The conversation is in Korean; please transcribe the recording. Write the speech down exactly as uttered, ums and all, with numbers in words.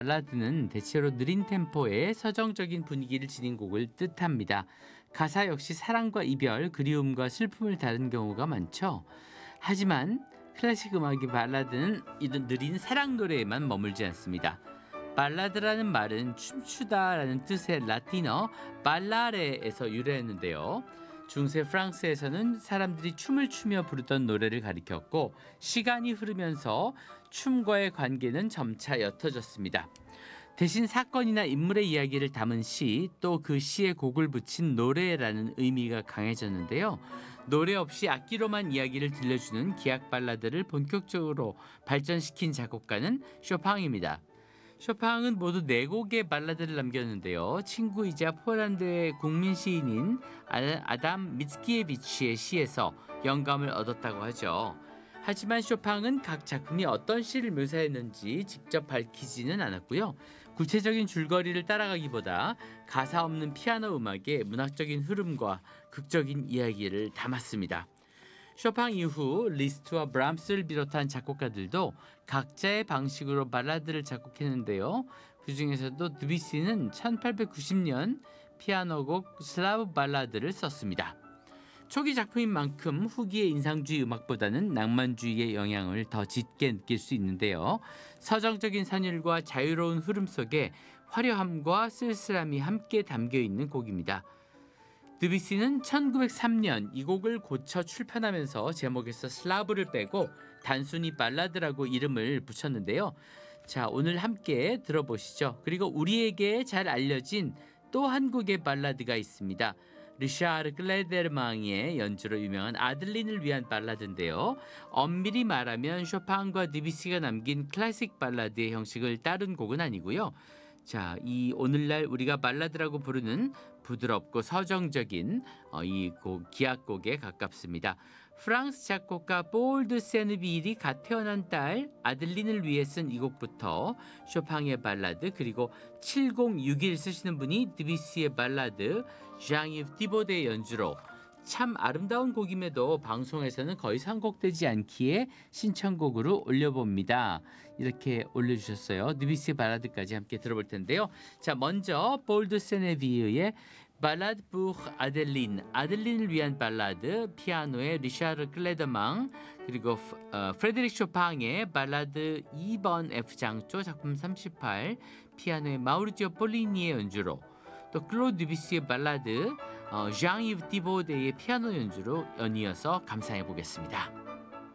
발라드는 대체로 느린 템포의 서정적인 분위기를 지닌 곡을 뜻합니다. 가사 역시 사랑과 이별, 그리움과 슬픔을 다룬 경우가 많죠. 하지만 클래식 음악의 발라드는 이런 느린 사랑 노래에만 머물지 않습니다. 발라드라는 말은 춤추다라는 뜻의 라틴어 발라레에서 유래했는데요. 중세 프랑스에서는 사람들이 춤을 추며 부르던 노래를 가리켰고, 시간이 흐르면서 춤과의 관계는 점차 옅어졌습니다. 대신 사건이나 인물의 이야기를 담은 시, 또 그 시에 곡을 붙인 노래라는 의미가 강해졌는데요. 노래 없이 악기로만 이야기를 들려주는 기악 발라드를 본격적으로 발전시킨 작곡가는 쇼팽입니다. 쇼팽은 모두 네 곡의 발라드를 남겼는데요. 친구이자 포란드의 국민 시인인 아- 아담 미츠키예비치의 시에서 영감을 얻었다고 하죠. 하지만 쇼팽은 각 작품이 어떤 시를 묘사했는지 직접 밝히지는 않았고요. 구체적인 줄거리를 따라가기보다 가사 없는 피아노 음악의 문학적인 흐름과 극적인 이야기를 담았습니다. 쇼팽 이후 리스트와 브람스를 비롯한 작곡가들도 각자의 방식으로 발라드를 작곡했는데요. 그 중에서도 드뷔시는 천팔백구십 년 피아노곡 슬라브 발라드를 썼습니다. 초기 작품인 만큼 후기의 인상주의 음악보다는 낭만주의의 영향을 더 짙게 느낄 수 있는데요. 서정적인 선율과 자유로운 흐름 속에 화려함과 쓸쓸함이 함께 담겨 있는 곡입니다. 드뷔시는 천구백삼 년 이 곡을 고쳐 출판하면서 제목에서 슬라브를 빼고 단순히 발라드라고 이름을 붙였는데요. 자, 오늘 함께 들어보시죠. 그리고 우리에게 잘 알려진 또 한 곡의 발라드가 있습니다. 리샤르 클레데르망의 연주로 유명한 아들린을 위한 발라드인데요. 엄밀히 말하면 쇼팽과 드뷔시가 남긴 클래식 발라드의 형식을 따른 곡은 아니고요. 자, 이 오늘날 우리가 발라드라고 부르는 부드럽고 서정적인 어, 이곡 기악곡에 가깝습니다. 프랑스 작곡가 폴 드 세느빌이 갓 태어난 딸 아들린을 위해 쓴 이 곡부터 쇼팽의 발라드, 그리고 칠공육일 쓰시는 분이 드뷔시의 발라드 ዣ앙이브 티보드의 연주로 참 아름다운 곡임에도 방송에서는 거의 선곡되지 않기에 신청곡으로 올려봅니다. 이렇게 올려주셨어요. 드뷔시 발라드까지 함께 들어볼 텐데요. 자, 먼저 볼드 세네비의 발라드 푸 아델린, 아델린을 위한 발라드, 피아노의 리샤르 클레더망, 그리고 어, 프레드릭 쇼팽의 발라드 이 번 F장조 작품 삼십팔, 피아노의 마우리지오 폴리니의 연주로, 또 클로드 드뷔시의 발라드 어, ዣ앙이브 티보드의 피아노 연주로 연이어서 감상해 보겠습니다.